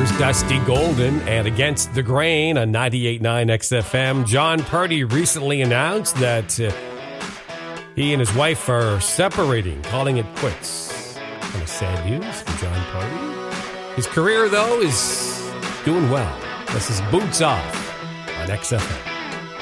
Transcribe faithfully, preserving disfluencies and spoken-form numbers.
Here's Dusty Golden and Against the Grain on ninety-eight point nine X F M. Jon Pardi recently announced that uh, he and his wife are separating, calling it quits. Kind of sad news for Jon Pardi. His career, though, is doing well. This is Boots Off on X F M.